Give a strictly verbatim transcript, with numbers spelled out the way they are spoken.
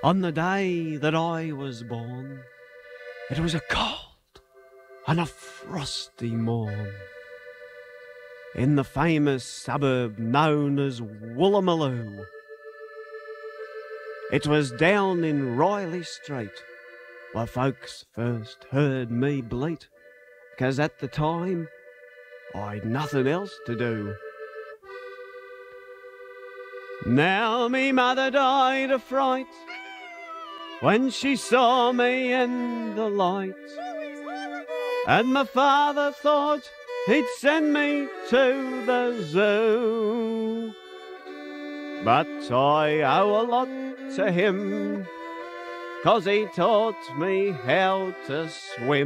On the day that I was born, it was a cold and a frosty morn. In the famous suburb known as Woolloomooloo. It was down in Riley Street where folks first heard me bleat, 'cause at the time I'd nothing else to do. Now me mother died of fright when she saw me in the light, and my father thought he'd send me to the zoo. But I owe a lot to him, 'cause he taught me how to swim.